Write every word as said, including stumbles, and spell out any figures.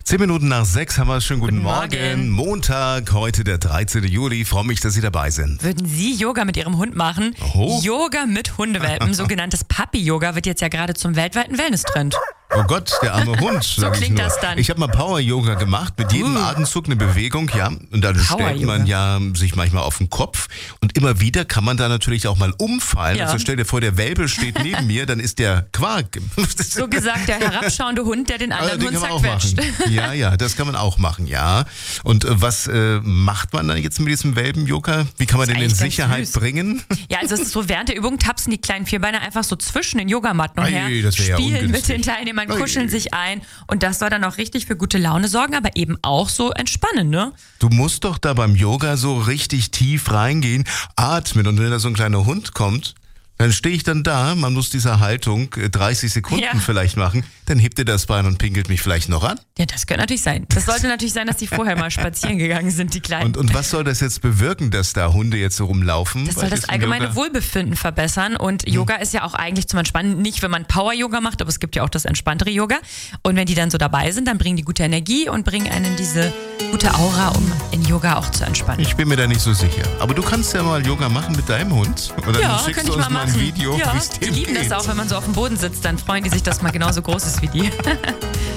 Zehn Minuten nach sechs haben wir es. Schönen guten, Guten Morgen. Morgen. Montag, heute der dreizehnten Juli. Freue mich, dass Sie dabei sind. Würden Sie Yoga mit Ihrem Hund machen? Oh. Yoga mit Hundewelpen, sogenanntes Puppy-Yoga, wird jetzt ja gerade zum weltweiten Wellness-Trend. Oh Gott, der arme Hund, So sag ich klingt nur. das dann. Ich habe mal Power-Yoga gemacht, mit jedem Uh. Atemzug eine Bewegung, ja. Und dann stellt man ja sich manchmal auf den Kopf. Und immer wieder kann man da natürlich auch mal umfallen. Ja. Also stell dir vor, der Welpe steht neben mir, dann ist der Quark. So gesagt, der herabschauende Hund, der den anderen Also, den Hund kann man auch zerquetscht. machen. Ja, ja, das kann man auch machen, ja. Und äh, was äh, macht man dann jetzt mit diesem Welpen-Yoga? Wie kann man Das den ist in eigentlich ganz Sicherheit süß. bringen? Ja, also es ist so, während der Übung tapsen die kleinen Vierbeiner einfach so zwischen den Yogamatten Ei, umher, das wär ja spielen mit ungünstig. den Teilnehmern, Ei. kuscheln sich ein und das soll dann auch richtig für gute Laune sorgen, aber eben auch so entspannen, ne? Du musst doch da beim Yoga so richtig tief reingehen, atmen und wenn da so ein kleiner Hund kommt, dann stehe ich dann da, man muss diese Haltung äh, dreißig Sekunden Ja. vielleicht machen, dann hebt er das Bein und pinkelt mich vielleicht noch an. Ja, das könnte natürlich sein. Das sollte natürlich sein, dass die vorher mal spazieren gegangen sind, die Kleinen. Und, und was soll das jetzt bewirken, dass da Hunde jetzt so rumlaufen? Das bei soll das diesem allgemeine Yoga? Wohlbefinden verbessern und Yoga ist ja auch eigentlich zum Entspannen, nicht wenn man Power-Yoga macht, aber es gibt ja auch das entspanntere Yoga und wenn die dann so dabei sind, dann bringen die gute Energie und bringen einen diese gute Aura, um in Yoga auch zu entspannen. Ich bin mir da nicht so sicher. Aber du kannst ja mal Yoga machen mit deinem Hund. Und dann Ja, schickst könnte du ich uns mal mal machen. ein Video, ja, wie es die dem lieben geht. das auch, wenn man so auf dem Boden sitzt, dann freuen die sich, dass man genauso groß ist wie die.